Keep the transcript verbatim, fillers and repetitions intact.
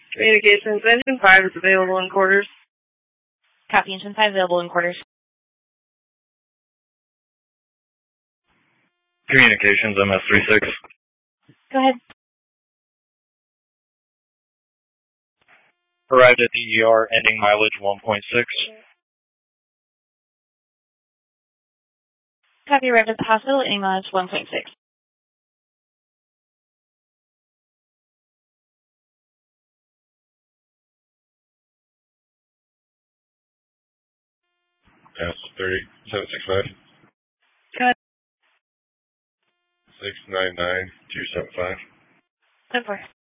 Communications, engine five is available in quarters. Copy, engine five available in quarters. Communications, M S thirty-six. Go ahead. Arrived at the E R, ending mileage one point six. Copy, arrived at the hospital, ending mileage one point six. Yes, thirty seven six five. Cut. Six nine nine two seven five. ten four.